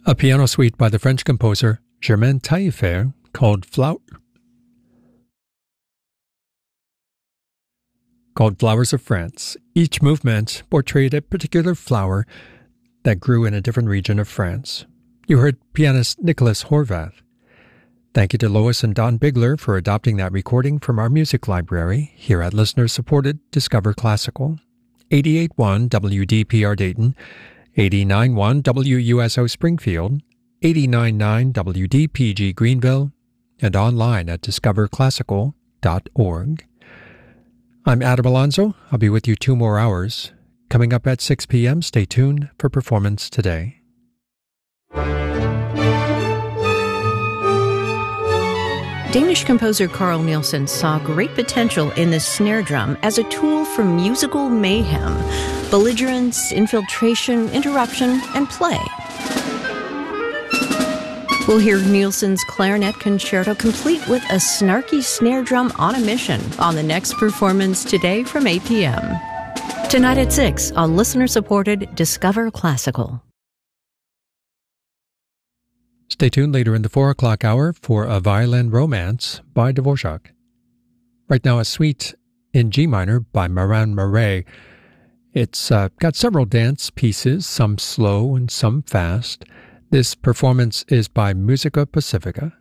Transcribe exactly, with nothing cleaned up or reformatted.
A piano suite by the French composer Germain Taillefer called Flower called Flowers of France. Each movement portrayed a particular flower that grew in a different region of France. You heard pianist Nicholas Horvath. Thank you to Lois and Don Bigler for adopting that recording from our music library here at listener-supported Discover Classical. eighty-eight point one W D P R Dayton, eighty-nine point one W U S O Springfield, eighty-nine point nine W D P G Greenville, and online at discover classical dot org. I'm Adam Alonso. I'll be with you two more hours. Coming up at six p.m., stay tuned for Performance Today. Danish composer Carl Nielsen saw great potential in the snare drum as a tool for musical mayhem, belligerence, infiltration, interruption, and play. We'll hear Nielsen's clarinet concerto complete with a snarky snare drum on a mission on the next Performance Today from eight p.m. Tonight at six on listener-supported Discover Classical. Stay tuned later in the four o'clock hour for A Violin Romance by Dvorak. Right now, a suite in G minor by Marin Marais. It's uh, got several dance pieces, some slow and some fast. This performance is by Musica Pacifica.